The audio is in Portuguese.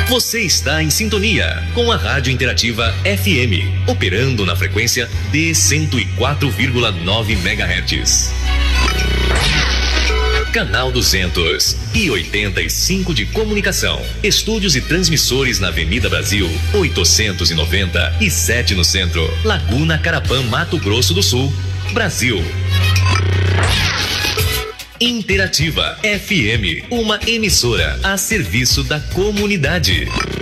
Você está em sintonia com a Rádio Interativa FM, operando na frequência de 104,9 MHz. Canal 285 de comunicação. Estúdios e transmissores na Avenida Brasil, 897 no centro. Laguna Carapã, Mato Grosso do Sul, Brasil. Interativa FM, uma emissora a serviço da comunidade.